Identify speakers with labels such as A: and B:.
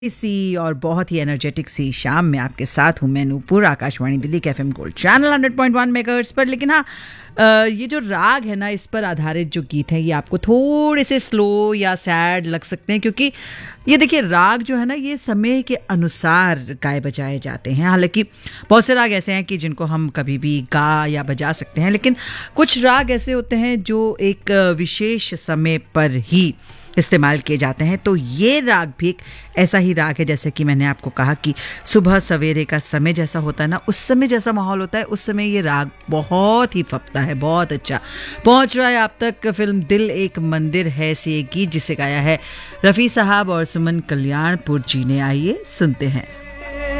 A: इसी और बहुत ही एनर्जेटिक सी शाम में आपके साथ हूँ मैं नूपुर, आकाशवाणी दिल्ली के एफएम गोल्ड चैनल 100.1 मेगाहर्ट्ज़ पर। लेकिन हाँ, ये जो राग है ना, इस पर आधारित जो गीत हैं ये आपको थोड़े से स्लो या सैड लग सकते हैं, क्योंकि ये देखिए राग जो है ना, ये समय के अनुसार गाए बजाए जाते हैं। हालांकि बहुत से राग ऐसे हैं कि जिनको हम कभी भी गा या बजा सकते हैं, लेकिन कुछ राग ऐसे होते हैं जो एक विशेष समय पर ही इस्तेमाल किए जाते हैं। तो ये राग भी एक ऐसा ही राग है, जैसे कि मैंने आपको कहा कि सुबह सवेरे का समय जैसा होता है ना, उस समय जैसा माहौल होता है, उस समय ये राग बहुत ही फपता है, बहुत अच्छा पहुंच रहा है आप तक। फिल्म दिल एक मंदिर है से एक गीत जिसे गाया है रफ़ी साहब और सुमन कल्याणपुर जी ने, आइए सुनते हैं।